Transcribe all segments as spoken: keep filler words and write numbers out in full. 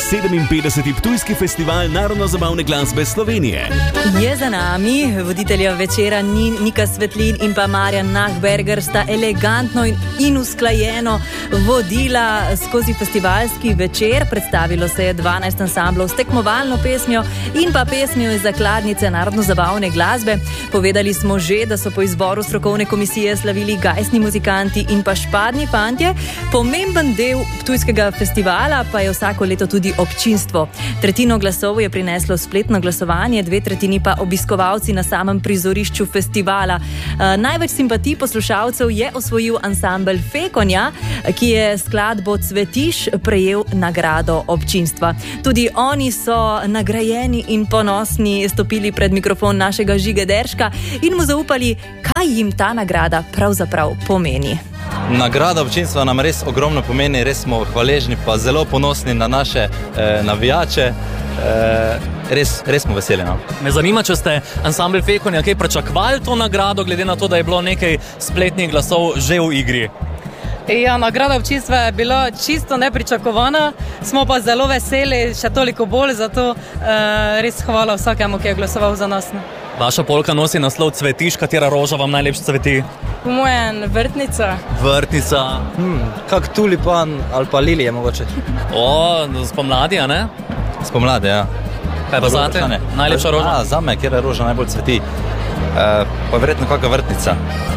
sedeminpetdeseti Ptujski festival narodno-zabavne glasbe Slovenije. Je za nami, voditelja večera Nika Svetlin in pa Marjan Nahberger sta elegantno in usklajeno vodila skozi festivalski večer. Predstavilo se je dvanajst ansamblov s tekmovalno pesmijo in pa pesmijo iz zakladnice narodno-zabavne glasbe. Povedali smo že, da so po izboru strokovne komisije slavili gajstni muzikanti in pa špadni fantje. Pomemben del Ptujskega festivala pa je vsako leto tudi občinstvo. Tretjino glasov je prineslo spletno glasovanje, dve tretjini pa obiskovalci na samem prizorišču festivala. E, največ simpatij poslušalcev je osvojil ansambel Fekonja, ki je skladbo Cvetiš prejel nagrado občinstva. Tudi oni so nagrajeni in ponosni stopili pred mikrofon našega Žige Derška in mu zaupali, kaj jim ta nagrada pravzaprav pomeni. Nagrada občinstva nam res ogromno pomeni, res smo hvaležni pa zelo ponosni na naše eh, navijače. Eh, res, res smo veseli. No? Me zanima, če ste ansambel Fekonja kaj pričakovali to nagrado, glede na to, da je bilo nekaj spletnih glasov že v igri. Ja, nagrada občinstva je bila čisto nepričakovana, smo pa zelo veseli, še toliko bolj, zato eh, res hvala vsakemu, ki je glasoval za nas. Ne? Vaša polka nosi naslov Cvetiš, katera roža vam najlepše cveti? Po mojem vrtnica. Vrtnica. Hmm, kak tulipan ali pa lilije mogoče. O, spomladi, a ne? Spomladi, ja. Kaj pa zate? Najlepša roža? A, za me, kjer roža najbolj cveti. E, pa verjetno kakva vrtnica.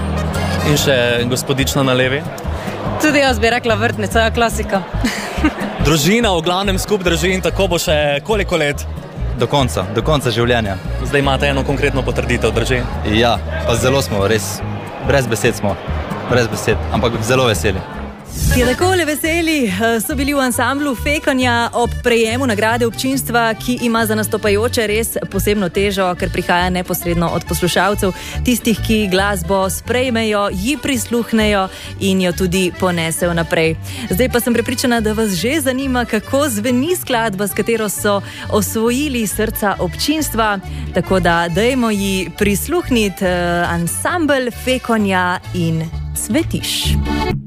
In še gospodična na levi? Tudi jaz bi rekla vrtnica, ja, klasika. Družina v glavnem skup drži in tako bo še koliko let? Do konca, do konca življenja. Zdaj imate eno konkretno potrditev, drži? Ja, pa zelo smo, res, brez besed smo, brez besed, ampak zelo veseli. Je takole veseli so bili v ansamblu Fekonja ob prejemu nagrade občinstva, ki ima za nastopajoče res posebno težo, ker prihaja neposredno od poslušalcev, tistih, ki glasbo sprejmejo, ji prisluhnejo in jo tudi ponesejo naprej. Zdaj pa sem prepričana, da vas že zanima, kako zveni skladba, s katero so osvojili srca občinstva, tako da dajmo ji prisluhniti ansambel Fekonja in Cvetiš.